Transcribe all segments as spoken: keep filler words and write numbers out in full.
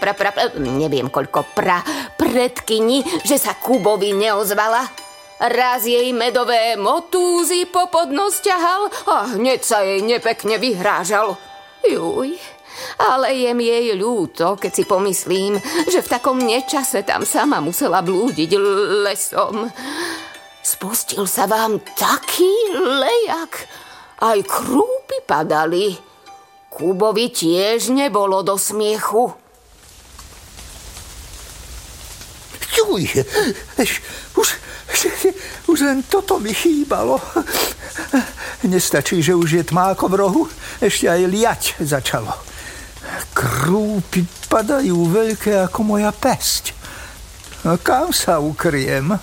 pra, pra, pra, neviem koľko pra, predkyni, že sa Kubovi neozvala. Raz jej medové motúzy popod nos ťahal a hneď sa jej nepekne vyhrážal. Juj, ale je mi jej ľúto, keď si pomyslím, že v takom nečase tam sama musela blúdiť lesom. Spustil sa vám taký lejak, aj krúpy padali. Kubovi tiež nebolo do smiechu. Juj, už, už len toto mi chýbalo. Nestačí, že už je tmáko v rohu, ešte aj liať začalo. Krúpy padajú veľké ako moja päsť. A kam sa ukriem?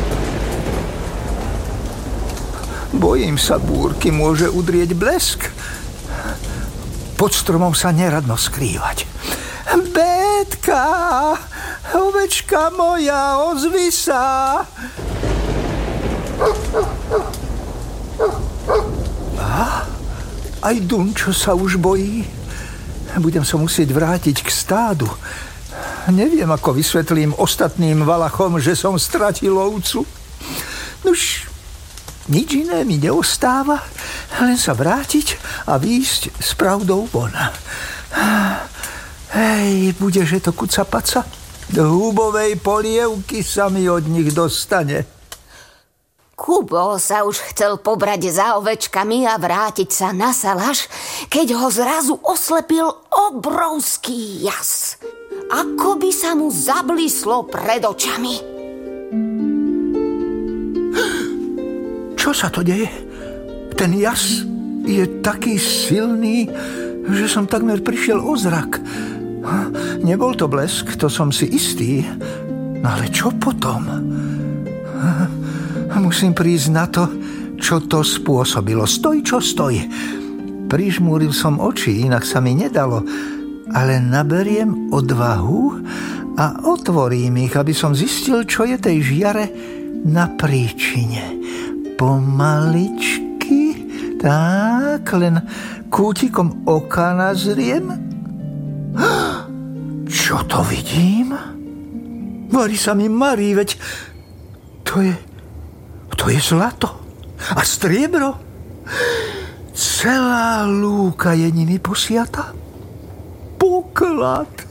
Bojím sa búrky, môže udrieť blesk. Pod stromom sa neradno skrývať. Bétka, ovečka moja, ozvi sa. A? Aj Dunčo sa už bojí. Budem sa musieť vrátiť k stádu. Neviem, ako vysvetlím ostatným valachom, že som stratil ovcu. Nuž, nič iné mi neostáva, len sa vrátiť a výjsť s pravdou von. Hej, budeže to kucapaca. Do húbovej polievky sa mi od nich dostane. Kubo sa už chcel pobrať za ovečkami a vrátiť sa na salaš, keď ho zrazu oslepil obrovský jas. Ako by sa mu zablíslo pred očami. Čo sa to deje? Ten jas je taký silný, že som takmer prišiel o zrak. Nebol to blesk, to som si istý. No ale čo potom? Musím prísť na to, čo to spôsobilo. Stoj, čo stoj. Prižmúril som oči, inak sa mi nedalo. Ale naberiem odvahu a otvorím ich, aby som zistil, čo je tej žiare na príčine. Pomaličky, tak, len kútikom oka nazriem. Čo to vidím? Varí sa mi marí, veď to je, to je zlato a striebro. Celá lúka je nimi posiata. Poklad.